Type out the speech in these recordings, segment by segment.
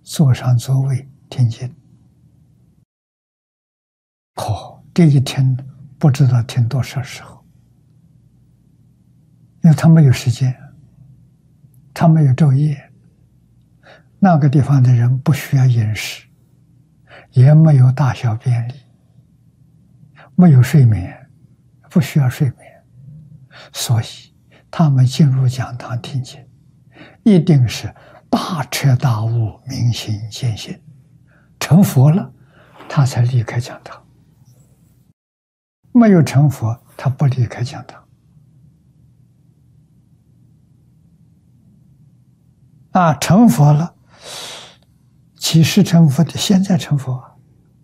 坐上座位听经。这一听不知道听多少时候，因为他没有时间，他没有昼夜，那个地方的人不需要饮食，也没有大小便利，没有睡眠，不需要睡眠，所以他们进入讲堂听经，一定是大彻大悟、明心见性，成佛了，他才离开讲堂。没有成佛，他不离开讲堂。成佛了，几时成佛的？现在成佛，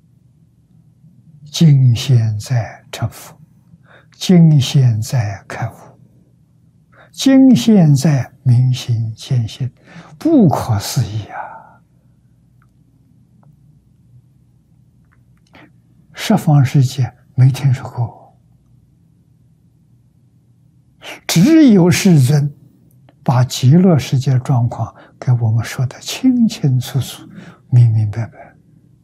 今现在成佛，今现在开悟，今现在明心见性，不可思议啊！十方世界没听说过，只有世尊把极乐世界状况给我们说得清清楚楚、明明白白。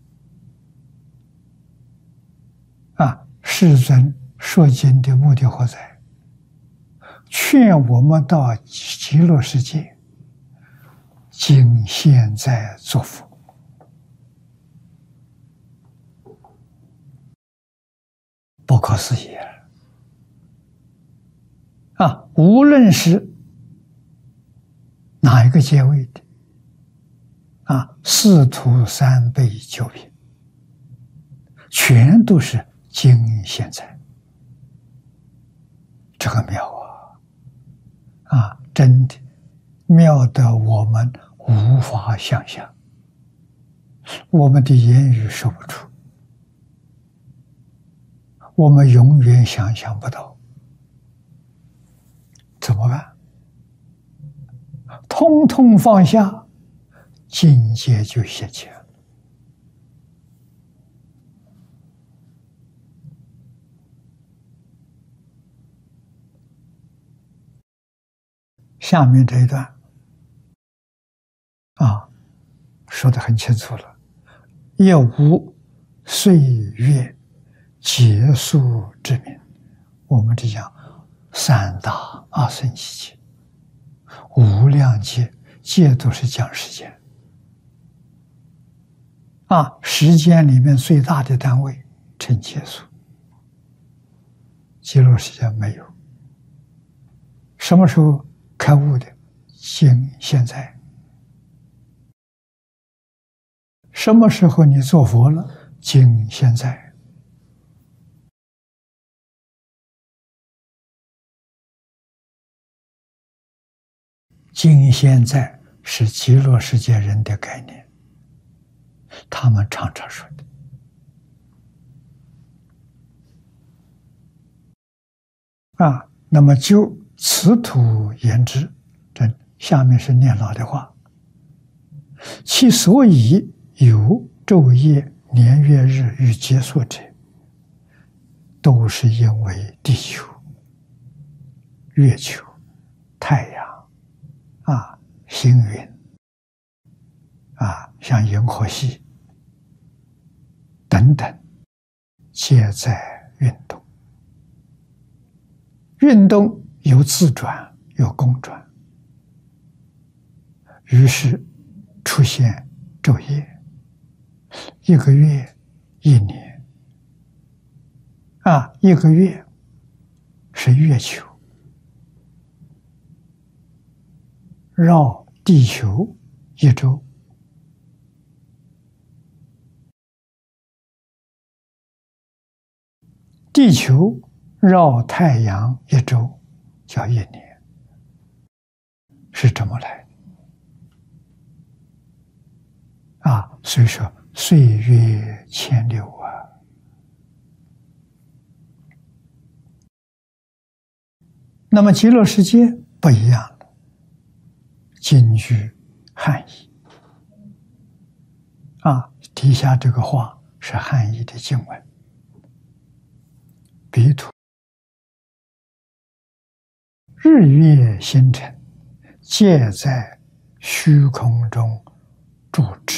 世尊说经的目的何在？劝我们到极乐世界，今现在作佛。不可思议无论是哪一个阶位的四土三辈九品，全都是今现在，这个妙真的妙得我们无法想象，我们的言语说不出，我们永远想象不到，怎么办？通通放下，境界就现前。下面这一段说得很清楚了，也无岁月结束之名。我们这讲三大阿僧祇劫、无量劫，劫都是讲时间时间里面最大的单位称劫数，极乐世界没有。什么时候开悟的？今现在。什么时候你做佛了？今现在。今现在是极乐世界人的概念，他们常常说的那么就此土言之，这下面是念老的话，其所以有昼夜年月日与劫数者，都是因为地球、月球、太阳星云像银河系等等，皆在运动。运动有自转，有公转，于是出现昼夜，一个月、一年一个月是月球绕地球一周，地球绕太阳一周叫一年，是这么来的所以说岁月千流那么极乐世界不一样了，经具汉译底下这个话是汉译的经文，彼土日月星辰，皆在虚空中住之。